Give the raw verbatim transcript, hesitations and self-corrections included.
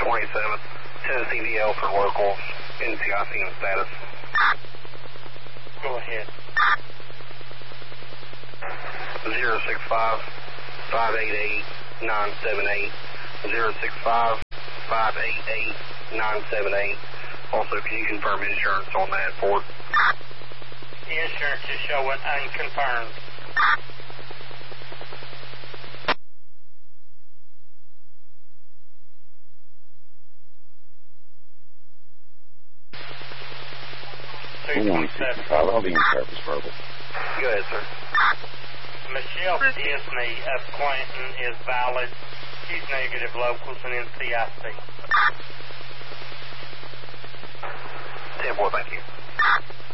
twenty-seven, Tennessee D L for locals, N C I C and status. Go ahead. zero six five, five eight eight, nine seven eight, zero six five, five eight eight, nine seven eight. Also, can you confirm insurance on that Ford? Insurance is showing unconfirmed. one sixty-five, I'll be in service verbal. Go ahead, sir. Michelle Disney of Clinton is valid. She's negative locals and N C I C. ten four, thank you.